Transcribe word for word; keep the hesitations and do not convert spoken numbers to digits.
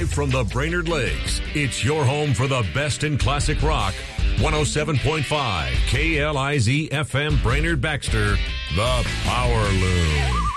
Live from the Brainerd Lakes, it's your home for the best in classic rock. one oh seven point five K L I Z F M Brainerd Baxter, The Power Loom.